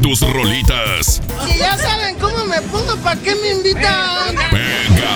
tus rolitas. Si ya saben cómo me pongo, ¿para qué me invitan? Venga,